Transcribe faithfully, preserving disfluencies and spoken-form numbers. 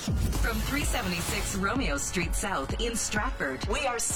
From three seventy-six Romeo Street South in Stratford, we are